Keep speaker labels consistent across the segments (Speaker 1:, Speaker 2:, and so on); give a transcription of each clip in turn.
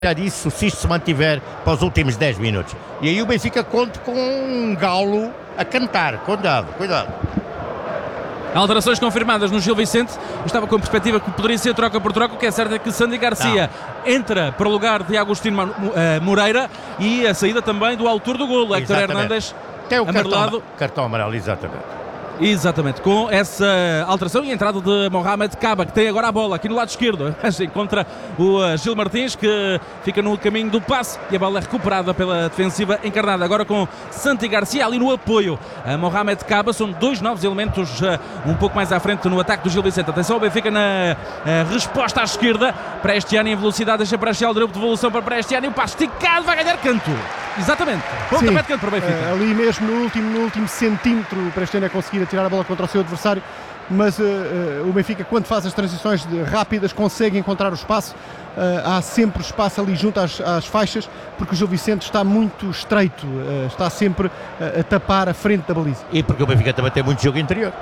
Speaker 1: isso se isto se mantiver para os últimos 10 minutos. E aí o Benfica conta com um galo a cantar. Cuidado.
Speaker 2: Alterações confirmadas no Gil Vicente. Eu estava com a perspectiva que poderia ser troca por troca. O que é certo é que Sandy Garcia entra para o lugar de Agostinho Moreira, e a saída também do autor do golo, Héctor Hernández.
Speaker 1: Tem o cartão amarelo, exatamente. Com essa alteração e a entrada de Mohamed Kaba, que tem agora a bola aqui no lado esquerdo, contra o Gil Martins, que fica no caminho do passe, e a bola é recuperada pela defensiva encarnada, agora com Santi Garcia ali no apoio a Mohamed Kaba. São dois novos elementos um pouco mais à frente no ataque do Gil Vicente. Atenção, o Benfica na resposta à esquerda. Prestiani em velocidade, deixa para Sheldrup, devolução para Prestiani, o passo esticado, vai ganhar canto. Exatamente, pontapé de canto para o Benfica.
Speaker 3: Ali mesmo no último centímetro, o Prestiani a conseguir tirar a bola contra o seu adversário, mas o Benfica, quando faz as transições rápidas, consegue encontrar o espaço. Há sempre espaço ali junto às faixas, porque o Gil Vicente está muito estreito, está sempre a tapar a frente da baliza.
Speaker 1: E porque o Benfica também tem muito jogo interior.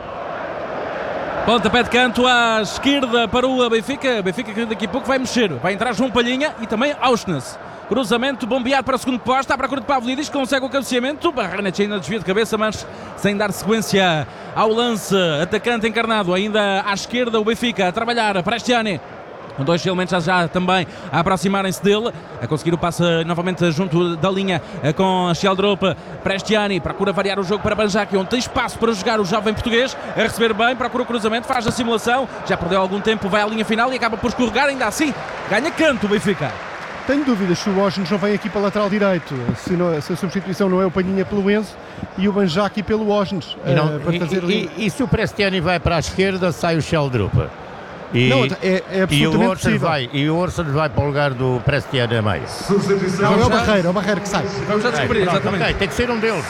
Speaker 2: Pontapé de canto à esquerda para o Benfica. Benfica que daqui a pouco vai mexer. Vai entrar João Palhinha e também Auschwitz. Cruzamento bombeado para o segundo posto, está à procura de Pavlidis, consegue o cabeceamento. Barrenetx ainda desvia de cabeça, mas sem dar sequência ao lance. Atacante encarnado ainda à esquerda, o Benfica a trabalhar. Prestiani, com dois elementos já também a aproximarem-se dele, a conseguir o passe novamente junto da linha com Sheldrup. Prestiani procura variar o jogo para Banjaki, onde tem espaço para jogar o jovem português, a receber bem, procura o cruzamento, faz a simulação, já perdeu algum tempo, vai à linha final e acaba por escorregar. Ainda assim ganha canto o Benfica.
Speaker 3: Tenho dúvidas se o Osnes não vem aqui para o lateral direito, se a substituição não é o Palhinha pelo Enzo e o Banjaki pelo Osnes.
Speaker 1: E se o Prestiani vai para a esquerda, sai o Sheldrup.
Speaker 3: É absolutamente possível.
Speaker 1: E o Orson vai para o lugar do Prestiani a meio.
Speaker 3: Não, é o Barreiro que sai.
Speaker 2: Vamos já descobrir, exatamente.
Speaker 1: Okay, tem que ser um deles.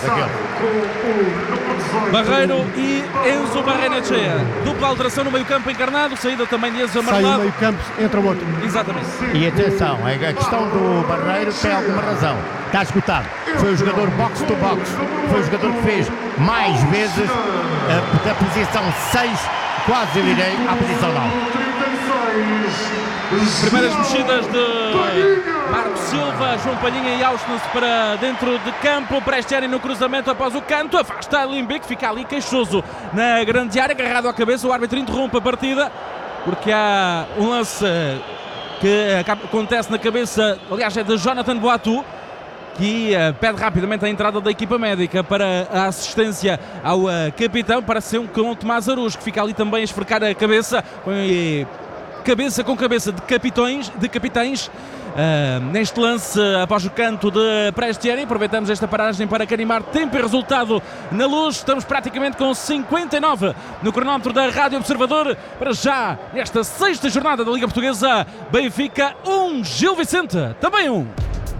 Speaker 2: Barreiro e Enzo Barrenetx. Dupla alteração no meio campo encarnado, saída também de Enzo Amarelado.
Speaker 3: Sai o meio campo, entra o outro.
Speaker 2: Exatamente.
Speaker 1: E atenção, a questão do Barreiro tem alguma razão. Está esgotado. Foi o jogador box to box. Foi o jogador que fez mais vezes da posição 6, quase direi, à posição 9.
Speaker 2: Primeiras mexidas de Marco Silva, João Palhinha e Auschwitz para dentro de campo. Prestiani no cruzamento após o canto, afasta Limbic, fica ali queixoso na grande área, agarrado à cabeça. O árbitro interrompe a partida porque há um lance que acontece na cabeça, aliás é de Jonathan Boatou, que pede rapidamente a entrada da equipa médica para a assistência ao capitão. Parece ser com Tomás Araújo, que fica ali também a esfregar a cabeça, cabeça com cabeça de capitães. Neste lance após o canto de Prestiani. Aproveitamos esta paragem para carimar tempo e resultado na Luz. Estamos praticamente com 59 no cronómetro da Rádio Observador. Para já, nesta sexta jornada da Liga Portuguesa, Benfica 1, Gil Vicente também 1.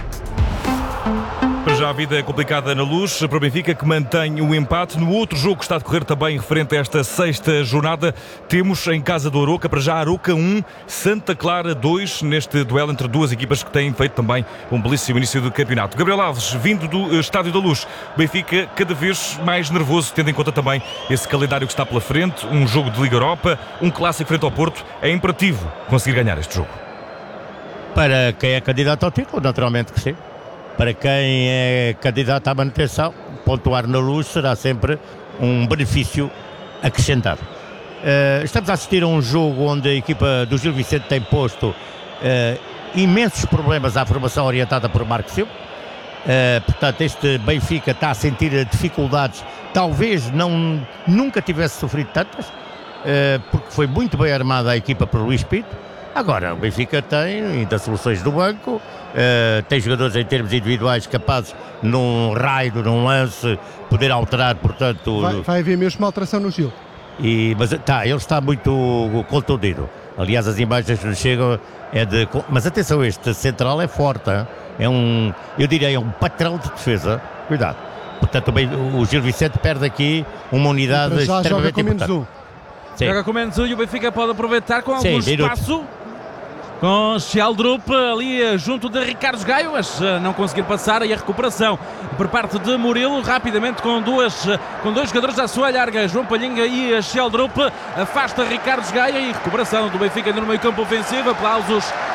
Speaker 4: Para já a vida é complicada na Luz, para o Benfica, que mantém o empate. No outro jogo que está a decorrer também referente a esta sexta jornada, temos em casa do Arouca, para já Arouca 1, Santa Clara 2, neste duelo entre duas equipas que têm feito também um belíssimo início do campeonato. Gabriel Alves, vindo do Estádio da Luz, Benfica cada vez mais nervoso, tendo em conta também esse calendário que está pela frente, um jogo de Liga Europa, um clássico frente ao Porto. É imperativo conseguir ganhar este jogo.
Speaker 1: Para quem é candidato ao título, naturalmente que sim. Para quem é candidato à manutenção, pontuar na Luz será sempre um benefício acrescentado. Estamos a assistir a um jogo onde a equipa do Gil Vicente tem posto imensos problemas à formação orientada por Marco Silva. Portanto, este Benfica está a sentir dificuldades, talvez nunca tivesse sofrido tantas, porque foi muito bem armada a equipa por Luís Pinto. Agora, o Benfica tem ainda soluções do banco, tem jogadores em termos individuais capazes, num raio, num lance, poder alterar, portanto...
Speaker 3: Vai haver mesmo uma alteração no Gil.
Speaker 1: Mas ele está muito contundido. Aliás, as imagens que nos chegam é de... Mas atenção, este central é forte, hein? Eu diria, é um patrão de defesa. Cuidado. Portanto, o Gil Vicente perde aqui uma unidade extremamente importante.
Speaker 2: Joga com menos 1 e o Benfica pode aproveitar com algum espaço. Com Sheldrup ali junto de Ricardo Gaio, mas não conseguir passar. E a recuperação por parte de Murilo, rapidamente com dois jogadores à sua larga, João Palhinha e Sheldrup, afasta Ricardo Gaio. E recuperação do Benfica no meio campo ofensivo. Aplausos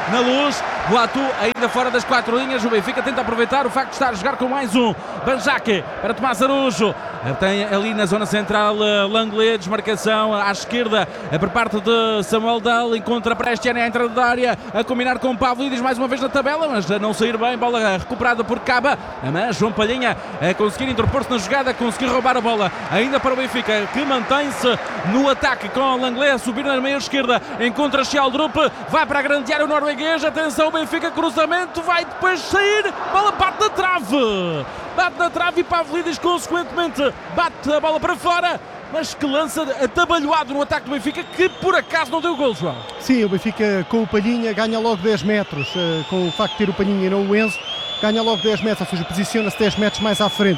Speaker 2: na Luz. Boatu ainda fora das 4 linhas. O Benfica tenta aproveitar o facto de estar a jogar com mais um. Banjaque para Tomás Araújo. Tem ali na zona central Langley, desmarcação à esquerda por parte de Samuel Dal. Encontra Prestiani à entrada da área, a combinar com Pavlidis mais uma vez na tabela, mas a não sair bem. Bola recuperada por Caba, mas João Palhinha a conseguir interpor-se na jogada, conseguir roubar a bola ainda para o Benfica, que mantém-se no ataque com Langley a subir na meia esquerda. Encontra Sheldrup, vai para a grande área o norueguês. Atenção, Benfica, cruzamento, vai depois sair, bola bate na trave. Bate na trave e Pavlidis consequentemente bate a bola para fora, mas que lança atabalhoado no ataque do Benfica, que por acaso não deu gol, João.
Speaker 3: Sim, o Benfica com o Palhinha ganha logo 10 metros, com o facto de ter o Palhinha e não o Enzo, ganha logo 10 metros, ou seja, posiciona-se 10 metros mais à frente.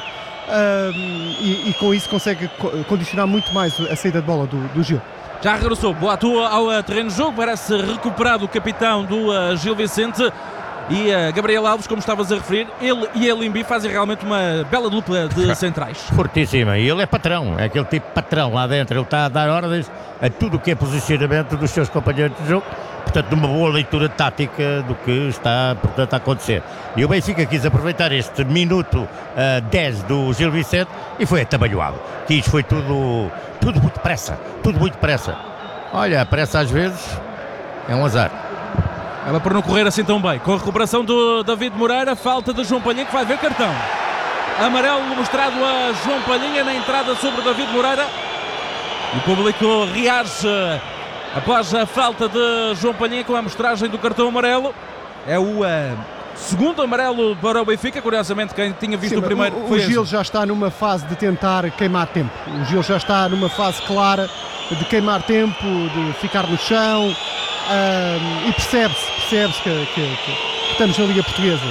Speaker 3: E com isso consegue condicionar muito mais a saída de bola do Gil.
Speaker 2: Já regressou Boatu ao terreno de jogo, parece recuperado o capitão do Gil Vicente. E Gabriel Alves, como estavas a referir, ele e Elimbi fazem realmente uma bela dupla de centrais.
Speaker 1: Fortíssima, e ele é patrão, é aquele tipo de patrão lá dentro, ele está a dar ordens a tudo o que é posicionamento dos seus companheiros de jogo, portanto numa boa leitura tática do que está, portanto, a acontecer. E o Benfica quis aproveitar este minuto 10 do Gil Vicente e foi atabalhoado. Quis, foi tudo muito pressa, tudo muito pressa. Olha, a pressa às vezes é um azar.
Speaker 2: Ela por não correr assim tão bem. Com a recuperação do David Moreira, falta de João Palhinha, que vai ver cartão. Amarelo mostrado a João Palhinha na entrada sobre David Moreira. O público reage após a falta de João Palhinha com a amostragem do cartão amarelo. É o segundo amarelo para o Benfica. Curiosamente, quem tinha visto o primeiro
Speaker 3: foi o Gil. Já está numa fase de tentar queimar tempo. O Gil já está numa fase clara de queimar tempo, de ficar no chão. E percebe-se que estamos na Liga Portuguesa.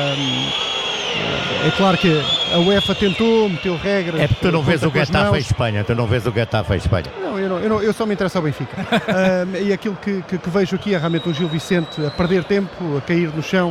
Speaker 3: É claro que a UEFA tentou, meteu regras.
Speaker 1: É porque tu não vês o Getafe em Espanha.
Speaker 3: Não, eu só me interesso ao Benfica. E aquilo que vejo aqui é realmente um Gil Vicente a perder tempo, a cair no chão.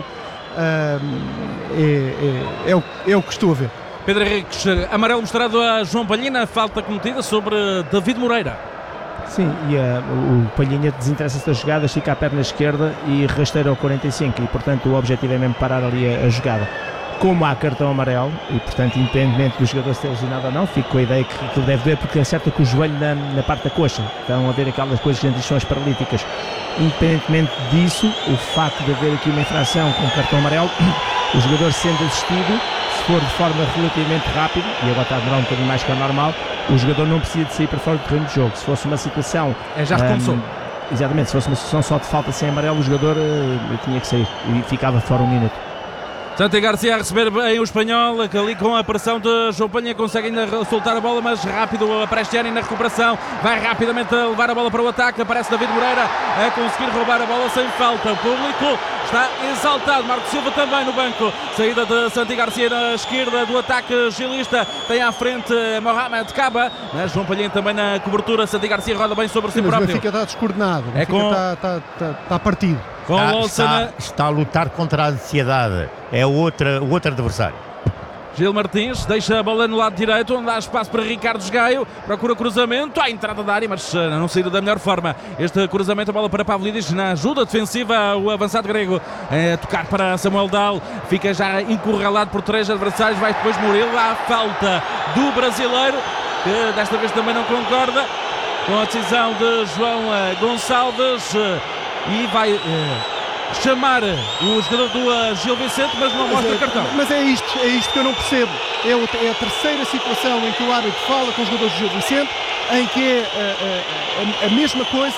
Speaker 3: É o que estou a ver.
Speaker 2: Pedro Henriques, amarelo mostrado a João Palhinha, falta cometida sobre David Moreira.
Speaker 5: Sim, e o Palhinha desinteressa-se das jogadas, fica à perna esquerda e rasteira ao 45 e portanto o objetivo é mesmo parar ali a jogada. Como há cartão amarelo e portanto independentemente do jogador ser lesionado ou não, fico com a ideia que aquilo deve doer porque acerta com o joelho na parte da coxa. Estão a ver aquelas coisas que a gente diz são as paralíticas. Independentemente disso, o facto de haver aqui uma infração com cartão amarelo, o jogador sendo assistido, se for de forma relativamente rápida, e agora está a demorar um bocadinho mais que o normal, o jogador não precisa de sair para fora do terreno de jogo. Se fosse uma situação...
Speaker 2: já recomeçou.
Speaker 5: Exatamente, se fosse uma situação só de falta sem amarelo, o jogador tinha que sair e ficava fora um minuto.
Speaker 2: Santi Garcia a receber bem o espanhol, que ali com a pressão de João Palhinha consegue ainda soltar a bola, mas rápido a Prestiani na recuperação, vai rapidamente a levar a bola para o ataque, aparece David Moreira a conseguir roubar a bola sem falta. O público está exaltado, Marco Silva também no banco, saída de Santi Garcia na esquerda do ataque gilista, tem à frente Mohamed Caba, mas João Palhinha também na cobertura. Santi Garcia roda bem sobre si próprio.
Speaker 3: O Benfica está descoordenado, o Benfica está partido.
Speaker 1: Está a lutar contra a ansiedade. É o outro adversário.
Speaker 2: Gil Martins deixa a bola no lado direito, onde há espaço para Ricardo Gaio, procura cruzamento à entrada da área, mas não saiu da melhor forma. Este cruzamento, a bola para Pavlidis na ajuda defensiva, o avançado grego a tocar para Samuel Dal, fica já encurralado por 3 adversários, vai depois Murilo, à falta do brasileiro, que desta vez também não concorda com a decisão de João Gonçalves e vai chamar o jogador do Gil Vicente, mas não mostra cartão.
Speaker 3: Mas é isto que eu não percebo. É a terceira situação em que o árbitro fala com os jogadores do Gil Vicente, em que é a mesma coisa.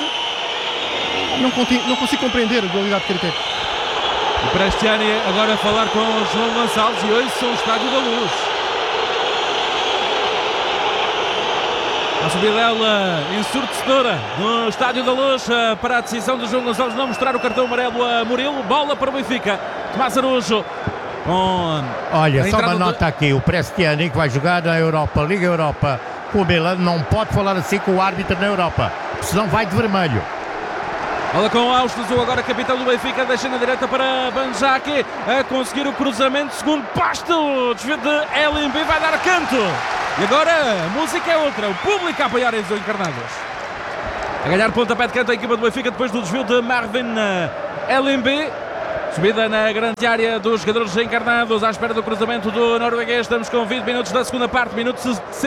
Speaker 3: Não consigo compreender a dualidade de critério.
Speaker 2: O Prestiani agora a falar com o João Gonçalves e hoje são o Estádio da Luz. A subidela ensurdecedora no Estádio da Luz para a decisão de João Gonçalves não mostrar o cartão amarelo a Murilo. Bola para o Benfica. Tomás Araújo.
Speaker 1: Olha, só uma nota aqui. O Prestiani, que vai jogar na Europa, Liga Europa, com o Milan, não pode falar assim com o árbitro na Europa, senão vai de vermelho.
Speaker 2: Bola com o Austes, agora capitão do Benfica, deixa na direita para Banjaque, a conseguir o cruzamento, segundo pasto, desvio de Elimbi, vai dar canto. E agora a música é outra, o público a apoiar os encarnados. A ganhar pontapé de canto a equipa do Benfica depois do desvio de Marvin LMB. Subida na grande área dos jogadores encarnados à espera do cruzamento do norueguês. Estamos com 20 minutos da segunda parte, minuto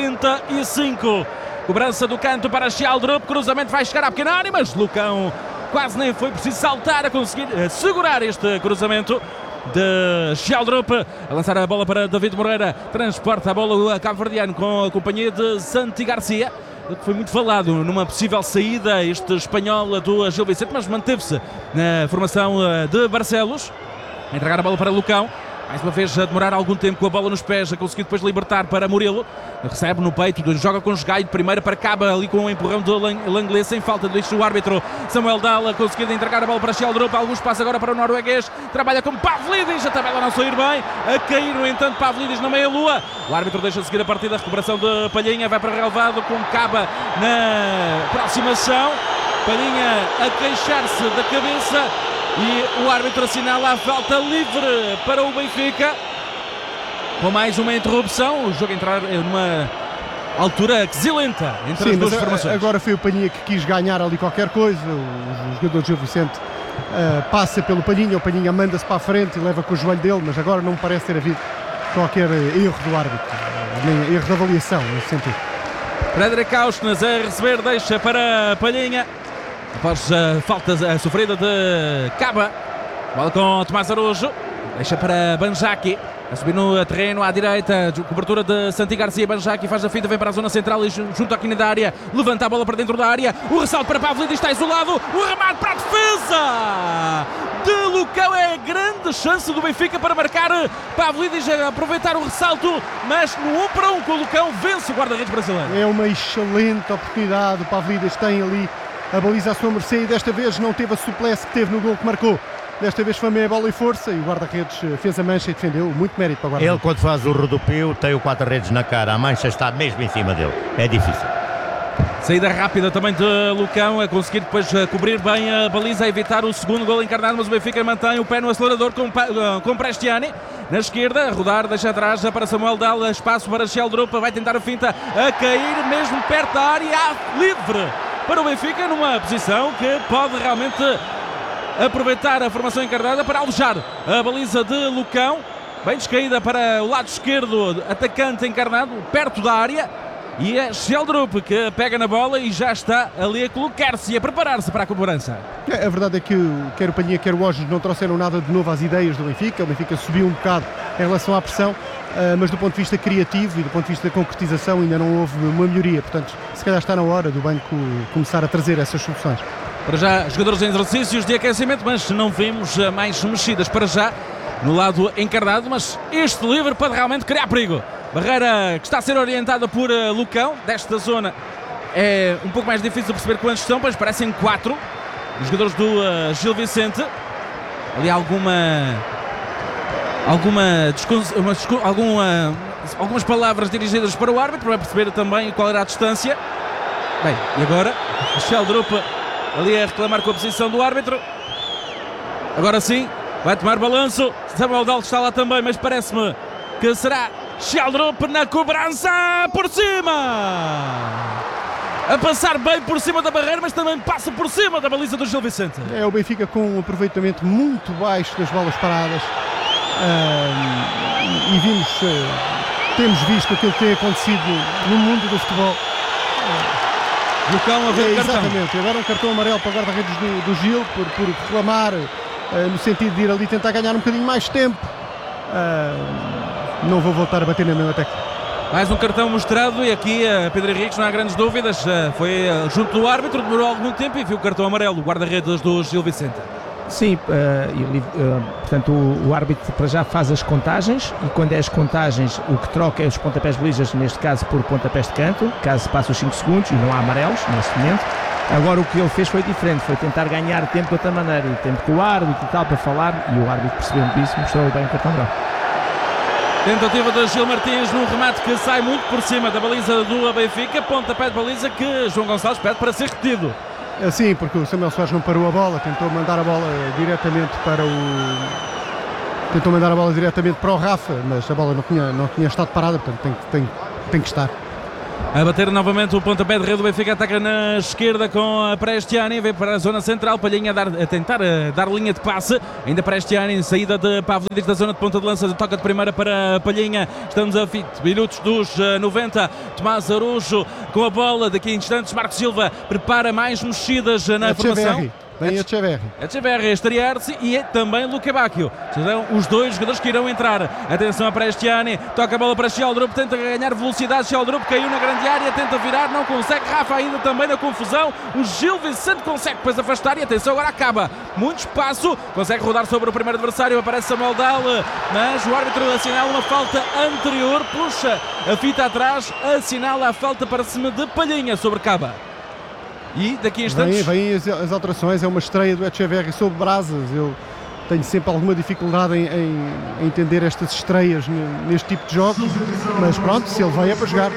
Speaker 2: 65. Cobrança do canto para Schjelderup, cruzamento vai chegar à pequena área, mas Lucão quase nem foi preciso saltar a conseguir segurar este cruzamento de Schjelderup. A lançar a bola para David Moreira, transporta a bola a cabo-verdiano com a companhia de Santi Garcia. Foi muito falado numa possível saída este espanhol do Gil Vicente, mas manteve-se na formação de Barcelos. A entregar a bola para Lucão, mais uma vez a demorar algum tempo com a bola nos pés, a conseguir depois libertar para Murilo. Recebe no peito, joga com Jogaio de primeira para Caba, ali com um empurrão do Langlais, sem falta do árbitro Samuel Dahl, a conseguir entregar a bola para Schjelderup. Algum espaço agora para o norueguês, trabalha com Pavlidis, a tabela não sair bem, a cair no entanto Pavlidis na meia-lua. O árbitro deixa seguir a partida, a recuperação de Palhinha, vai para relevado com Caba na aproximação. Palhinha a queixar-se da cabeça e o árbitro assinala a falta livre para o Benfica. Com mais uma interrupção, o jogo entrar numa altura exilenta entre as duas formações.
Speaker 3: Agora foi o Palhinha que quis ganhar ali qualquer coisa. O jogador Gil Vicente passa pelo Palhinha, o Palhinha manda-se para a frente e leva com o joelho dele, mas agora não me parece ter havido qualquer erro do árbitro, nem erro de avaliação nesse sentido.
Speaker 2: Frederic Auschnes a receber, deixa para Palhinha após a falta sofrida de Caba. Bola com Tomás Araújo, deixa para Banjaki. A subir no terreno à direita, cobertura de Santi Garcia. Banjaki faz a finta, vem para a zona central e junto à quina da área, levanta a bola para dentro da área. O ressalto para Pavlidis, está isolado. O remate para a defesa de Lucão. É a grande chance do Benfica para marcar. Pavlidis a aproveitar o ressalto, mas no 1-1 com o Lucão vence o guarda-redes brasileiro.
Speaker 3: É uma excelente oportunidade. O Pavlidis tem ali a baliza à sua mercê e desta vez não teve a suplesse que teve no gol que marcou. Desta vez foi meia bola e força e o guarda-redes fez a mancha e defendeu. Muito mérito para o guarda-redes.
Speaker 1: Ele, quando faz o rodopio, tem o quatro-redes na cara. A mancha está mesmo em cima dele. É difícil.
Speaker 2: Saída rápida também de Lucão, a conseguir depois cobrir bem a baliza, a evitar o segundo gol encarnado, mas o Benfica mantém o pé no acelerador com Prestiani. Na esquerda, a rodar, deixa atrás para Samuel Dahl, espaço para Schjelderup, vai tentar a finta, a cair mesmo perto da área, livre para o Benfica, numa posição que pode realmente aproveitar a formação encarnada para alojar a baliza de Lucão. Bem descaída para o lado esquerdo, atacante encarnado, perto da área. E é Schjelderup que pega na bola e já está ali a colocar-se e a preparar-se para a cobrança.
Speaker 3: A verdade é que quer o Palhinha, quer o Osnes não trouxeram nada de novo às ideias do Benfica. O Benfica subiu um bocado em relação à pressão, mas do ponto de vista criativo e do ponto de vista da concretização ainda não houve uma melhoria. Portanto, se calhar está na hora do banco começar a trazer essas soluções.
Speaker 2: Para já, jogadores em exercícios de aquecimento, mas não vemos mais mexidas para já no lado encarnado, mas este livre pode realmente criar perigo. Barreira que está a ser orientada por Lucão, desta zona é um pouco mais difícil de perceber quantos são, pois parecem 4 os jogadores do Gil Vicente. Ali algumas palavras dirigidas para o árbitro, para perceber também qual era a distância. Bem, e agora Schjelderup ali a reclamar com a posição do árbitro. Agora sim, vai tomar balanço. Samuel Dahl está lá também, mas parece-me que será Schjelderup na cobrança por cima. A passar bem por cima da barreira, mas também passa por cima da baliza do Gil Vicente.
Speaker 3: É o Benfica com um aproveitamento muito baixo das bolas paradas. E temos visto aquilo que tem acontecido no mundo do futebol.
Speaker 2: Lucão a ver cartão.
Speaker 3: Exatamente, agora um cartão amarelo para o guarda-redes do Gil por reclamar no sentido de ir ali tentar ganhar um bocadinho mais tempo. Não vou voltar a bater na mesma tecla.
Speaker 2: Mais um cartão mostrado e aqui Pedro Henriques, não há grandes dúvidas, foi junto do árbitro, demorou algum tempo e viu o cartão amarelo, o guarda-redes do Gil Vicente.
Speaker 5: Sim, portanto o árbitro para já faz as contagens e quando é as contagens o que troca é os pontapés de balizas, neste caso por pontapés de canto, caso passe os 5 segundos e não há amarelos neste momento. Agora o que ele fez foi diferente, foi tentar ganhar tempo de outra maneira, e tempo com o árbitro e tal para falar, e o árbitro percebendo isso mostrou bem o cartão branco.
Speaker 2: Tentativa de Gil Martins num remate que sai muito por cima da baliza do Benfica, pontapé de baliza que João Gonçalves pede para ser repetido.
Speaker 3: Sim, porque o Samuel Soares não parou a bola, tentou mandar a bola diretamente para o Rafa, mas a bola não tinha estado parada, portanto tem que estar.
Speaker 2: A bater novamente o pontapé de rede, o Benfica ataca na esquerda com a Prestiani, vem para a zona central, Palhinha a tentar dar linha de passe, ainda Prestiani, saída de Pavlidis da zona de ponta de lança, toca de primeira para Palhinha, estamos a 20 minutos dos 90, Tomás Araújo com a bola, daqui a instantes Marco Silva prepara mais mexidas na formação.
Speaker 3: Vem Echeverri.
Speaker 2: Echeverri a estrear-se e é também Luque Bacchio. São os dois jogadores que irão entrar. Atenção a Prestiani, toca a bola para Sheldrup, tenta ganhar velocidade. Sheldrup caiu na grande área, tenta virar, não consegue. Rafa ainda também na confusão. O Gil Vicente consegue depois afastar e atenção, agora acaba. Muito espaço, consegue rodar sobre o primeiro adversário. Aparece Samuel Dal, mas o árbitro assinala uma falta anterior, puxa a fita atrás, assinala a falta para cima de Palhinha sobre Caba. E daqui a instantes...
Speaker 3: Vêm as alterações, é uma estreia do Echeverri sob brasas. Eu tenho sempre alguma dificuldade em entender estas estreias neste tipo de jogos, mas pronto, se ele veio é para jogar.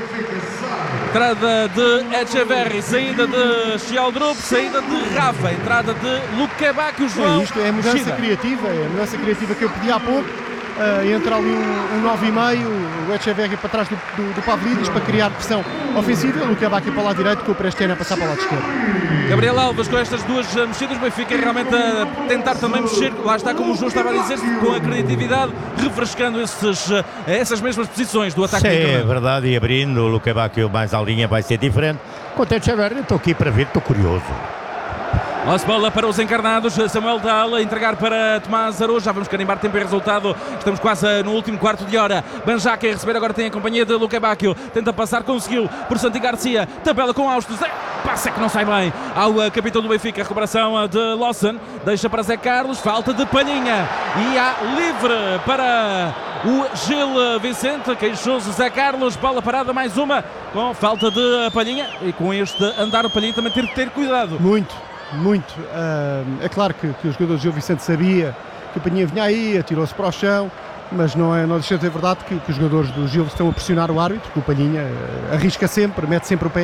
Speaker 2: Entrada de Echeverri, saída de Sheldrup, saída de Rafa, entrada de Luque Bacchio, João.
Speaker 3: Isto é a mudança criativa, que eu pedi há pouco. Entra ali um 9,5, o Echeverri para trás do Pavlidis para criar pressão ofensiva e o Luque Bacchio para o lado direito com o Prestiani a passar para o lado esquerdo. Gabriel
Speaker 2: Alves com estas duas mexidas, o Benfica realmente a tentar também mexer, lá está como o João estava a dizer, com a criatividade, refrescando essas mesmas posições do ataque.
Speaker 1: Sim, é verdade, e abrindo o Luque Bacchio mais à linha vai ser diferente. Quanto a Echeverri, estou aqui para ver, estou curioso.
Speaker 2: Nossa bola para os encarnados, Samuel Dal a entregar para Tomás Araújo, já vamos carimbar tempo e resultado, estamos quase no último quarto de hora. Banjaca a receber, agora tem a companhia de Luque Bacchio, tenta passar, conseguiu por Santi Garcia, tabela com Austos, passa que não sai bem ao capitão do Benfica, recuperação de Lawson, deixa para Zé Carlos, falta de Palhinha e há livre para o Gil Vicente, queixoso Zé Carlos, bola parada mais uma com falta de Palhinha e com este andar o Palhinha também ter que ter cuidado.
Speaker 3: Muito. É claro que o jogador Gil Vicente sabia que o Palhinha vinha aí, atirou-se para o chão, mas não deixa de ser verdade que os jogadores do Gil estão a pressionar o árbitro, que o Palhinha arrisca sempre, mete sempre o pé.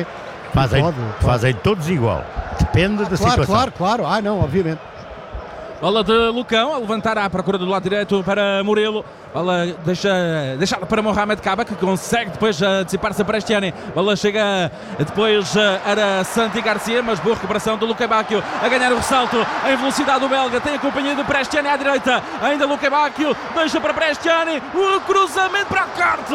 Speaker 1: Fazem todos igual, depende da situação.
Speaker 3: Claro, não, obviamente.
Speaker 2: Bola de Lucão, a levantar à procura do lado direito para Murilo. Bola deixada para Mohamed Caba, que consegue depois antecipar-se a Prestiani. Bola chega depois a Santi Garcia, mas boa recuperação do Luque Bacchio a ganhar o ressalto em velocidade do belga. Tem a companhia de Prestiani à direita. Ainda Luque Bacchio, deixa para Prestiani. O cruzamento para o corte.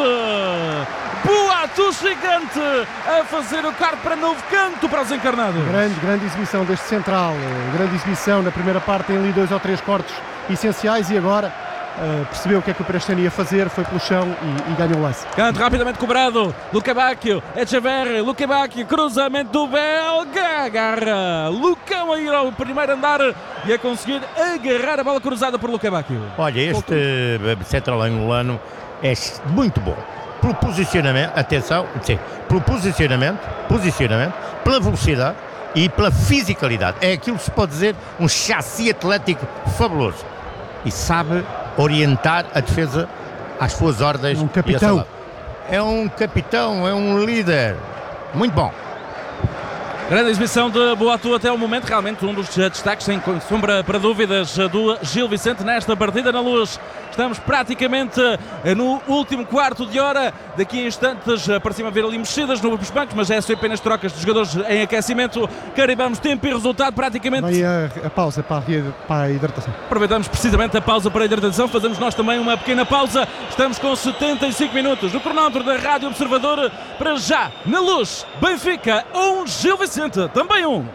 Speaker 2: Boato gigante a fazer o corte para novo canto para os encarnados.
Speaker 3: Grande exibição deste central. Grande exibição na primeira parte, tem ali 2 ou 3 cortes essenciais e agora percebeu o que é que o Prestiani ia fazer, foi pelo chão e ganhou o lance.
Speaker 2: Canto rapidamente cobrado, Luque Bacchio, Echeverri, Luque Bacchio, cruzamento do belga, agarra Lucão a ir ao primeiro andar e a conseguir agarrar a bola cruzada por Luque Bacchio.
Speaker 1: Olha, este central angolano é muito bom. Pelo posicionamento, atenção, sim, pelo posicionamento, pela velocidade e pela fisicalidade. É aquilo que se pode dizer um chassi atlético fabuloso. E sabe orientar a defesa às suas ordens.
Speaker 3: Um capitão.
Speaker 1: É um capitão, é um líder. Muito bom.
Speaker 2: Grande exibição de Boato até o momento, realmente um dos destaques, sem sombra para dúvidas, do Gil Vicente nesta partida na Luz. Estamos praticamente no último quarto de hora, daqui a instantes para cima ver ali mexidas nos bancos, mas é só apenas trocas de jogadores em aquecimento. Carimbamos tempo e resultado praticamente.
Speaker 3: Vem a pausa para a hidratação.
Speaker 2: Aproveitamos precisamente a pausa para a hidratação, fazemos nós também uma pequena pausa. Estamos com 75 minutos no cronómetro da Rádio Observador. Para já, na Luz, Benfica 1, Gil Vicente também 1.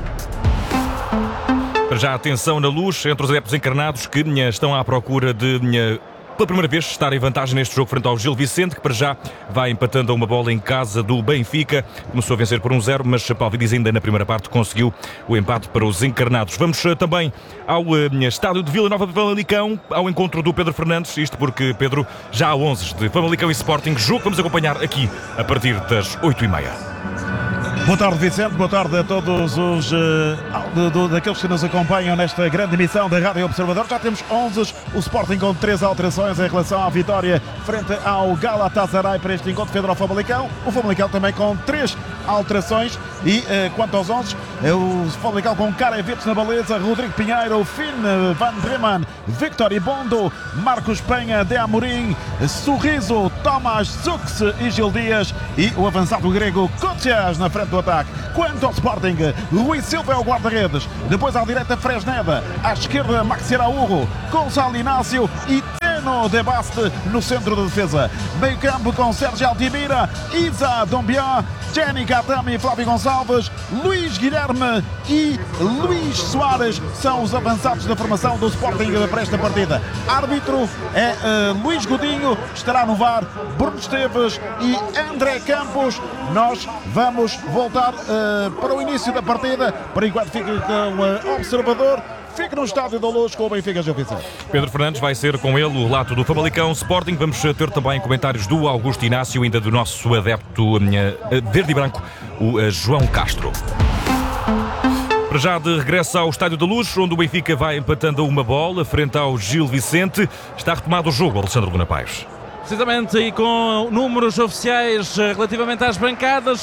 Speaker 4: Para já, atenção na Luz, entre os adeptos encarnados que estão à procura de, pela primeira vez, estar em vantagem neste jogo frente ao Gil Vicente, que para já vai empatando a uma bola em casa do Benfica. Começou a vencer por 1-0, mas Pavlidis ainda na primeira parte conseguiu o empate para os encarnados. Vamos também ao estádio de Vila Nova de Famalicão, ao encontro do Pedro Fernandes, isto porque, Pedro, já há 11 de Famalicão e Sporting, jogo que vamos acompanhar aqui a partir das 8h30.
Speaker 6: Boa tarde, Vicente, boa tarde a todos os daqueles que nos acompanham nesta grande emissão da Rádio Observador. Já temos 11, o Sporting com 3 alterações em relação à vitória frente ao Galatasaray para este encontro frente ao Famalicão. O Famalicão também com 3 alterações. E quanto aos 11, o Famalicão com Karavic na baliza, Rodrigo Pinheiro, Finn Van Bremen, Victor Ibondo, Marcos Penha, De Amorim, Sorriso, Tomás Zux e Gil Dias, e o avançado grego Koutsias na frente do ataque. Quanto ao Sporting, Rui Silva é o guarda-redes, depois à direita Fresneda, à esquerda Maxi Araújo, Gonçalo Inácio e Teno de Baste no centro da defesa. Meio campo com Sérgio Altimira, Isa Dombiá, Jenny Katami, Flávio Gonçalves, Luís Guilherme e Luís Soares são os avançados da formação do Sporting para esta partida. Árbitro é Luís Godinho, estará no VAR Bruno Esteves e André Campos. Nós vamos voltar para o início da partida, por enquanto fica com o observador. Fique no Estádio da Luz com o Benfica Gil Vicente.
Speaker 4: Pedro Fernandes vai ser com ele o relato do Famalicão Sporting. Vamos ter também comentários do Augusto Inácio, ainda do nosso adepto verde e branco, o João Castro. Para já de regresso ao Estádio da Luz, onde o Benfica vai empatando uma bola frente ao Gil Vicente. Está retomado o jogo, Alexandre Luna Paes.
Speaker 2: Precisamente, e com números oficiais relativamente às bancadas,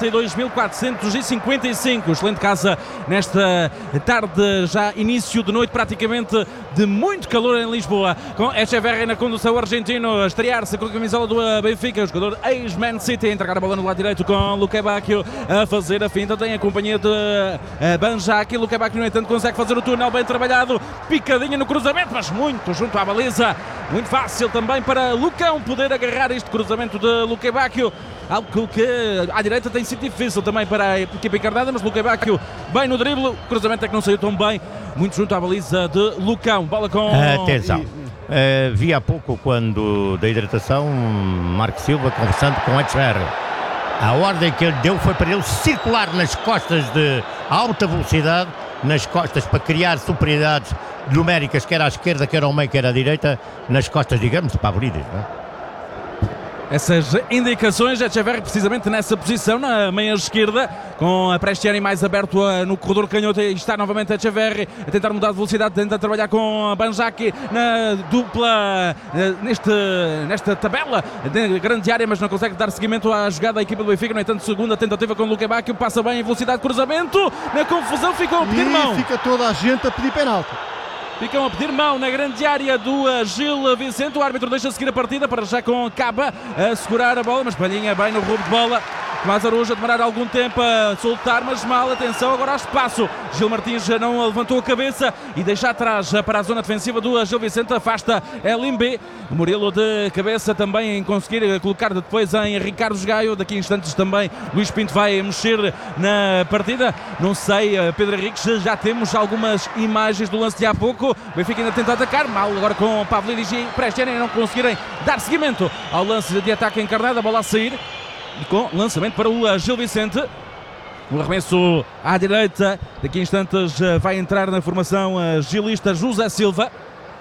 Speaker 2: 62.455. Excelente casa nesta tarde, já início de noite, praticamente de muito calor em Lisboa. Com Echeverri na condução, argentino a estrear-se com a camisola do Benfica, o jogador ex-Man City, a entregar a bola no lado direito com Luque Bacchio a fazer a finta. Tem a companhia de Banjaki. Luque Bacchio, no entanto, consegue fazer o túnel bem trabalhado, picadinha no cruzamento, mas muito junto à baliza. Muito fácil também para Lucão poder agarrar este cruzamento de Luque Bacchio, algo que à direita tem sido difícil também para a equipa encarnada, mas Luque Bacchio bem no drible, o cruzamento é que não saiu tão bem, muito junto à baliza de Lucão. Bola com...
Speaker 1: Atenção, vi há pouco, quando da hidratação, Marco Silva conversando com Echeverri. A ordem que ele deu foi para ele circular nas costas de alta velocidade, nas costas, para criar superioridades numéricas, quer à esquerda, quer ao meio, quer à direita, nas costas, digamos, de Pavlidis, não é?
Speaker 2: Essas indicações, Echeverri precisamente nessa posição, na meia esquerda, com a Prestiani mais aberto no corredor canhoto, e está novamente Echeverri a tentar mudar de velocidade, tenta trabalhar com Banjaki na dupla, nesta tabela de grande área, mas não consegue dar seguimento à jogada da equipa do Benfica. No entanto, segunda tentativa com Luque Bacchio, passa bem em velocidade, cruzamento, na confusão ficou a pedir mão.
Speaker 3: E fica toda a gente a pedir penalti.
Speaker 2: Ficam a pedir mão na grande área do Gil Vicente. O árbitro deixa seguir a partida, para já com Caba a segurar a bola, mas Palhinha bem no roubo de bola. Tomás Araújo a demorar algum tempo a soltar, mas mal, atenção, agora há espaço. Gil Martins já não levantou a cabeça e deixa atrás para a zona defensiva do Gil Vicente, afasta Elimbe. O Murilo de cabeça também em conseguir colocar depois em Ricardo Gaio. Daqui a instantes também Luís Pinto vai mexer na partida. Não sei, Pedro Henriques, já temos algumas imagens do lance de há pouco. O Benfica ainda tenta atacar, mal agora com Pavlidis e Prestiani não conseguirem dar seguimento ao lance de ataque encarnado, a bola a sair. E com lançamento para o Gil Vicente. O arremesso à direita. Daqui a instantes vai entrar na formação gilista José Silva.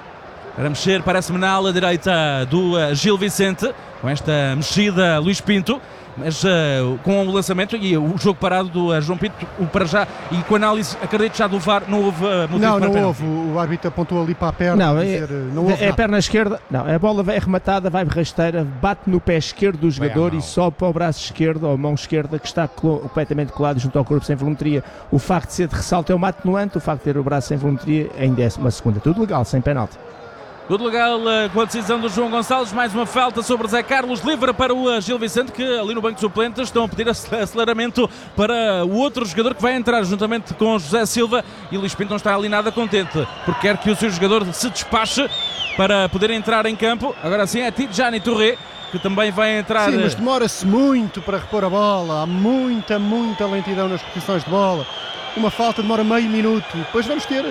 Speaker 2: Para mexer, parece-me na ala direita do Gil Vicente. Com esta mexida, Luís Pinto. Mas com o lançamento e o jogo parado do João Pinto, para já, e com a análise, acredito já do VAR, não houve motivo para
Speaker 3: Não
Speaker 2: pênalti.
Speaker 3: houve, o árbitro apontou ali para a perna.
Speaker 5: Não,
Speaker 3: Não houve
Speaker 5: é a
Speaker 3: nada.
Speaker 5: perna esquerda. Não, a bola é arrematada, vai rasteira, bate no pé esquerdo do jogador e sobe para o braço esquerdo ou mão esquerda, que está completamente colado junto ao corpo sem voluntaria. O facto de ser de ressalto é uma atenuante, o facto de ter o braço sem voluntaria ainda é uma segunda. Tudo legal, sem penalti.
Speaker 2: Tudo legal com a decisão do João Gonçalves. Mais uma falta sobre Zé Carlos, livre para o Gil Vicente, que ali no banco de suplentes estão a pedir aceleramento para o outro jogador que vai entrar juntamente com José Silva, e Luís Pinto não está ali nada contente, porque quer que o seu jogador se despache para poder entrar em campo. Agora sim é Tidjani Touré que também vai entrar.
Speaker 3: Sim, mas demora-se muito para repor a bola, há muita lentidão nas posições de bola. Uma falta demora meio minuto, depois vamos ter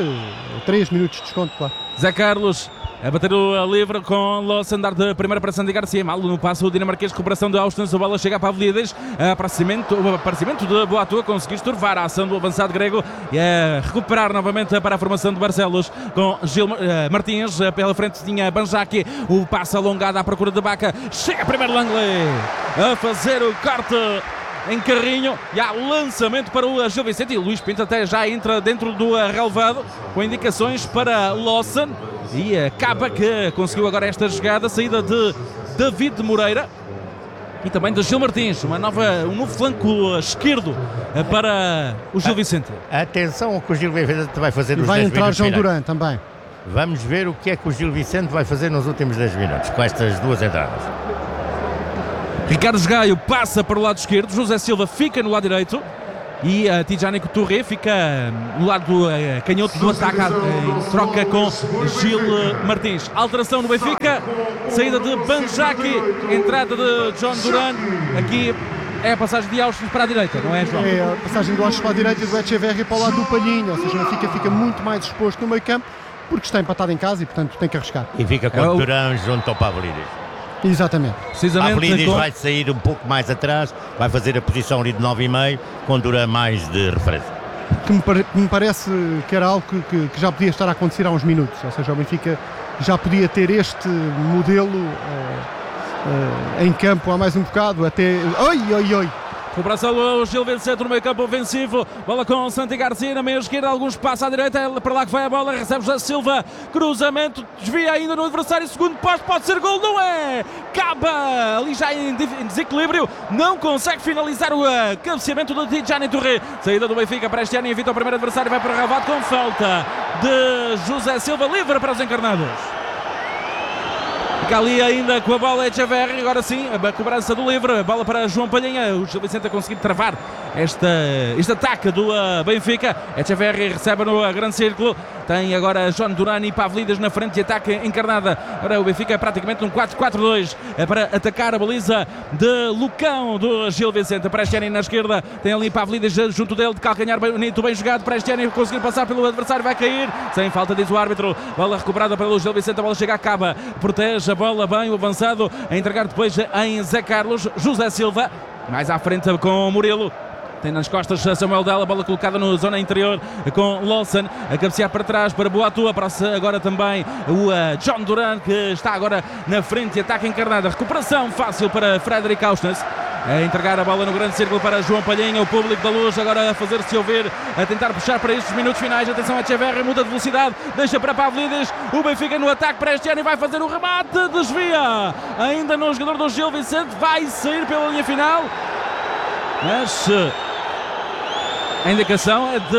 Speaker 3: 3 minutos de desconto, claro.
Speaker 2: Zé Carlos a bater o livre com Loss, andar de primeira para Sandy Garcia, mal no passo o dinamarquês, recuperação de Austin, a bola chega a Pavlidis, o aparecimento de Boatua, conseguiu estorvar a ação do avançado grego e a recuperar novamente para a formação de Barcelos com Gil Martins, pela frente tinha Banjaki, o passe alongado à procura de Baca, chega primeiro Langley a fazer o corte em carrinho e há lançamento para o Gil Vicente, e o Luís Pinto até já entra dentro do relevado com indicações para Lawson, e acaba que conseguiu agora esta jogada, saída de David Moreira. e também de Gil Martins, um novo flanco esquerdo para o Gil Vicente.
Speaker 1: Atenção ao que o Gil Vicente vai fazer nos 10
Speaker 3: Vai
Speaker 1: minutos
Speaker 3: entrar João
Speaker 1: finais.
Speaker 3: Duran também.
Speaker 1: Vamos ver o que é que o Gil Vicente vai fazer nos últimos 10 minutos com estas duas entradas.
Speaker 2: Ricardo Gaio passa para o lado esquerdo, José Silva fica no lado direito e Tidjane Touré fica no lado canhoto do ataque em troca com Gil Martins. Alteração no Benfica, saída de Banjaki, entrada de John Duran. Aqui é a passagem de Austin para a direita, não é, João?
Speaker 3: É a passagem do Austin para a direita e do Echeverri para o lado do Palhinha, ou seja, o Benfica fica muito mais exposto no meio campo porque está empatado em casa e portanto tem que arriscar.
Speaker 1: E fica com o Duran junto ao Pavlidis.
Speaker 3: Exatamente.
Speaker 2: Precisamente.
Speaker 1: Pavlidis vai sair um pouco mais atrás, vai fazer a posição ali de 9,5 com Duran mais de referência.
Speaker 3: Que me parece que era algo que já podia estar a acontecer há uns minutos, ou seja, o Benfica já podia ter este modelo em campo há mais um bocado, até... Oi!
Speaker 2: Recuperação do Gil Vicente no meio campo ofensivo, bola com Santi Garcia na meia esquerda, alguns passos à direita, é para lá que vai a bola, recebe José Silva, cruzamento, desvia ainda no adversário, segundo posto, pode ser gol, não é? Caba ali já em desequilíbrio, não consegue finalizar o cabeceamento do Tidjane Touré. Saída do Benfica para este ano, evita o primeiro adversário, vai para o Rabat com falta de José Silva, livre para os encarnados. Fica ali ainda com a bola Echeverri, agora sim, a cobrança do livre, bola para João Palhinha, o Gil Vicente a conseguir travar este ataque do Benfica. Echeverri recebe no grande círculo, tem agora John Duran e Pavlidis na frente de ataque encarnada. Agora o Benfica é praticamente um 4-4-2 para atacar a baliza de Lucão do Gil Vicente. Prestiani na esquerda, tem ali Pavlidis junto dele, de calcanhar bonito, bem jogado. Prestiani conseguir passar pelo adversário, vai cair, sem falta diz o árbitro. Bola recuperada pelo Gil Vicente, a bola chega a Caba, protege a bola bem, o avançado a entregar depois em Zé Carlos. José Silva, mais à frente com Murilo. Tem nas costas Samuel Della, bola colocada na zona interior com Lawson, a cabecear para trás para Boatua, para agora também o John Duran, que está agora na frente de ataque encarnada. Recuperação fácil para Frederic Ausnes, a entregar a bola no grande círculo para João Palhinha, o público da Luz agora a fazer-se ouvir, a tentar puxar para estes minutos finais. Atenção a Echeverri, muda de velocidade, deixa para Pavlidis, o Benfica no ataque para este ano e vai fazer o remate, desvia ainda no jogador do Gil Vicente, vai sair pela linha final, mas a indicação é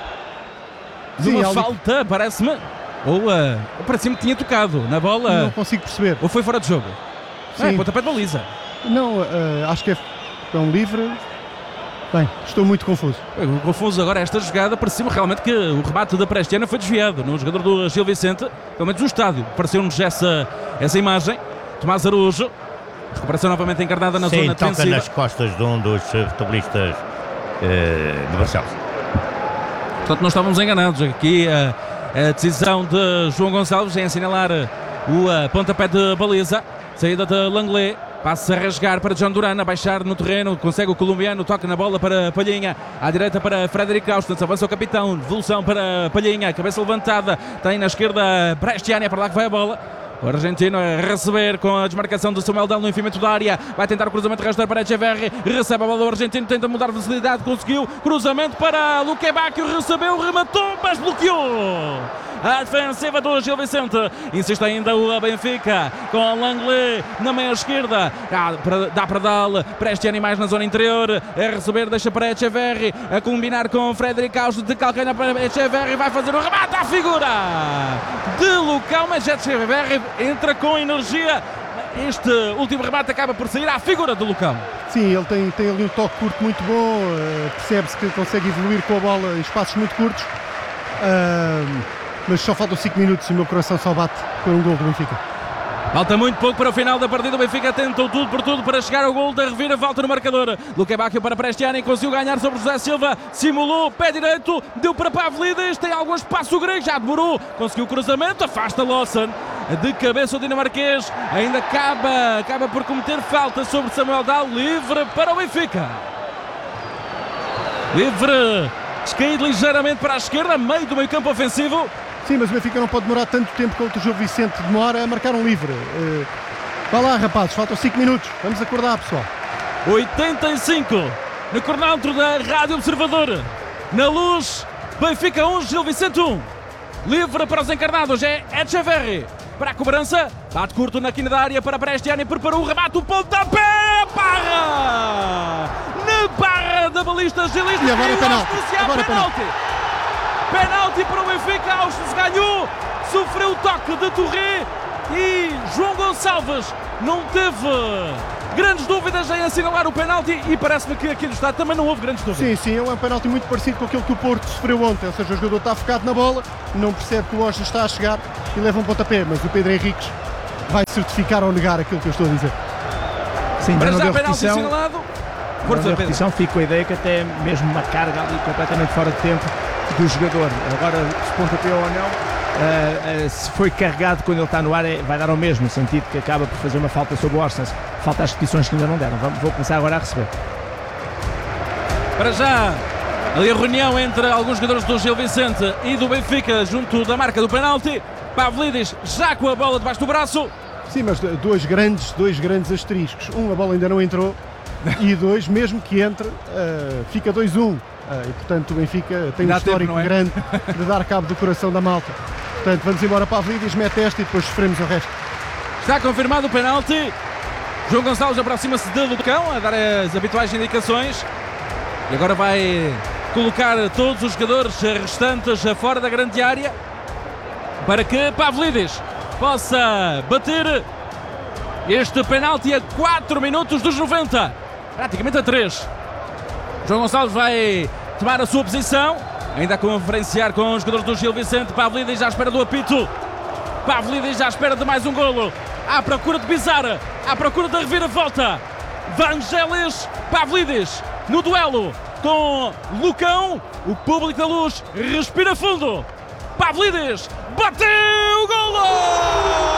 Speaker 2: de uma falta, parece-me, ou parece-me que tinha tocado na bola.
Speaker 3: Não consigo perceber.
Speaker 2: Ou foi fora de jogo?
Speaker 3: Sim.
Speaker 2: É, pontapé de baliza.
Speaker 3: Não, acho que é um livre. Bem, estou muito confuso.
Speaker 2: Confuso agora esta jogada, pareceu-me realmente que o remate da Prestiana foi desviado no jogador do Gil Vicente, pelo menos no estádio. Pareceu-nos essa imagem. Tomás Araújo, recuperação novamente encarnada na zona
Speaker 1: toca
Speaker 2: defensiva.
Speaker 1: nas costas de um dos futebolistas de Barcelos.
Speaker 2: Portanto, não estávamos enganados. Aqui a decisão de João Gonçalves em assinalar o pontapé de baliza. Saída de Langlais, passa a rasgar para John Duran, a baixar no terreno, consegue o colombiano, toca na bola para Palhinha, à direita para Frederic Austin, avança o capitão, devolução para Palhinha, cabeça levantada, tem na esquerda Prestiani, é para lá que vai a bola. O argentino a receber com a desmarcação de Samuel Dell no enfiamento da área, vai tentar o cruzamento rasteiro para Echeverri, recebe a bola do argentino, tenta mudar de velocidade, conseguiu, cruzamento para Luque Bacchio, recebeu, rematou, mas bloqueou a defensiva do Gil Vicente. Insiste ainda o Benfica com Langlais na meia esquerda, dá para Dal, Prestiani mais na zona interior, a receber, deixa para Echeverri, a combinar com Frederic Austin, de calcanhar para Echeverri, vai fazer o remate à figura de Lucão, mas Echeverri entra com energia. Este último remate acaba por sair à figura de Lucão.
Speaker 3: Sim, ele tem ali um toque curto muito bom, percebe-se que consegue evoluir com a bola em espaços muito curtos, mas só faltam 5 minutos e o meu coração só bate por um gol do Benfica.
Speaker 2: Falta muito pouco para o final da partida. O Benfica tentou tudo por tudo para chegar ao gol da reviravolta no marcador. Luque Bacchio para Prestiani, conseguiu ganhar sobre José Silva, simulou, pé direito, deu para Pavlidis, tem algum espaço grego, já demorou, conseguiu o cruzamento, afasta Lawson, de cabeça o dinamarquês, ainda acaba por cometer falta sobre Samuel Dal, livre para o Benfica. Livre, descaído ligeiramente para a esquerda, meio do meio campo ofensivo.
Speaker 3: Sim, mas o Benfica não pode demorar tanto tempo quanto o Gil Vicente demora a marcar um livre. Vá lá, rapazes, faltam 5 minutos. Vamos acordar, pessoal.
Speaker 2: 85 no cronómetro da Rádio Observador. Na Luz, Benfica 1, Gil Vicente 1. Livre para os encarnados é Echeverri. Para a cobrança, bate curto na quina da área para Prestiani, preparou o remate, o pontapé, na barra da baliza Gilista.
Speaker 3: E agora é penalti.
Speaker 2: Agora é penalti. Penalti para o Benfica. Auschwitz ganhou, sofreu o toque de Touré e João Gonçalves não teve grandes dúvidas em assinalar o penalti e parece-me que aqui no estádio também não houve grandes dúvidas.
Speaker 3: Sim, é um penalti muito parecido com aquele que o Porto sofreu ontem, ou seja, o jogador está focado na bola, não percebe que o Auschwitz está a chegar e leva um pontapé, mas o Pedro Henriques vai certificar ou negar aquilo que eu estou a dizer.
Speaker 5: Sim,
Speaker 2: Para
Speaker 5: não
Speaker 2: já
Speaker 5: deu
Speaker 2: penalti
Speaker 5: repetição.
Speaker 2: assinalado.
Speaker 5: Não deu repetição, fico com a ideia que até mesmo uma carga ali completamente fora de tempo do jogador. Agora, se pontapeou ou não, se foi carregado quando ele está no ar, vai dar ao mesmo, no sentido que acaba por fazer uma falta sobre o Orsens. Falta as repetições que ainda não deram. Vou começar agora a receber.
Speaker 2: Para já, ali a reunião entre alguns jogadores do Gil Vicente e do Benfica, junto da marca do penalti. Pavlidis já com a bola debaixo do braço.
Speaker 3: Sim, mas dois grandes asteriscos. A bola ainda não entrou e dois, mesmo que entre, fica 2-1. E portanto o Benfica tem um histórico grande de dar cabo do coração da malta. Portanto, vamos embora para Pavlidis, mete esta e depois sofremos o resto.
Speaker 2: Está confirmado o penalti. João Gonçalves aproxima-se de Lucão a dar as habituais indicações e agora vai colocar todos os jogadores restantes fora da grande área para que Pavlidis possa bater este penalti a 4 minutos dos 90, praticamente a 3. João Gonçalves vai tomar a sua posição, ainda a conferenciar com os jogadores do Gil Vicente. Pavlidis à espera do apito. Pavlidis à espera de mais um golo. À procura de Bizarra, à procura da reviravolta. Vangelis Pavlidis no duelo com Lucão. O público da Luz respira fundo. Pavlidis bateu o golo!